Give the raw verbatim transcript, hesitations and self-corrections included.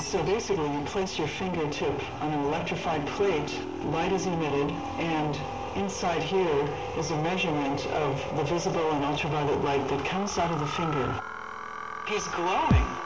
So basically, you place your fingertip on an electrified plate, light is emitted, and inside here is a measurement of the visible and ultraviolet light that comes out of the finger. He's glowing.